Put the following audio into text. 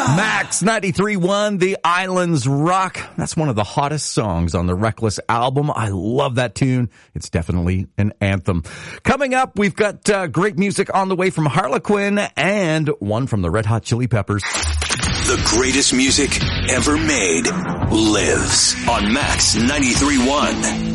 Max 93.1, The Islands Rock. That's one of the hottest songs on the Reckless album. I love that tune. It's definitely an anthem. Coming up, we've got great music on the way from Harlequin and one from the Red Hot Chili Peppers. The greatest music ever made lives on Max 93.1.